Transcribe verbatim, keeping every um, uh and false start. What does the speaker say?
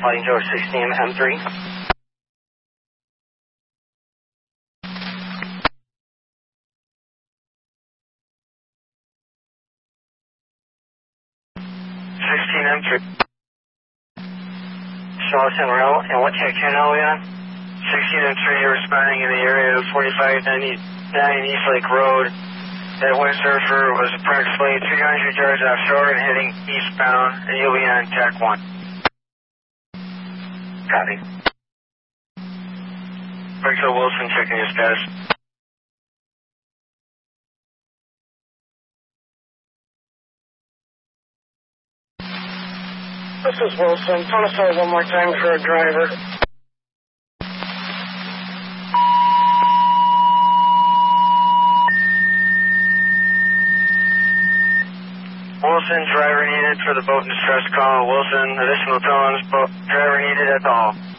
Fighting Joe sixteen M three. sixteen M three. Charleston Rail, and what tech channel are we on? sixteen M three, you're responding in the area of forty-five ninety-nine East Lake Road. That windsurfer was approximately three hundred yards offshore and heading eastbound, and you'll be on Tech one. Copy. Rachel Wilson checking your status. This is Wilson. Tell us one more time for a driver. Wilson, driver needed for the boat in distress call. Wilson, additional tones, boat driver needed at all.